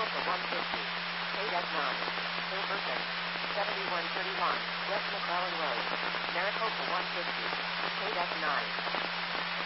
Maricopa 150, KDEC 9, Silverton, 7131, West McClellan Road, Maricopa 150, KDEC 9.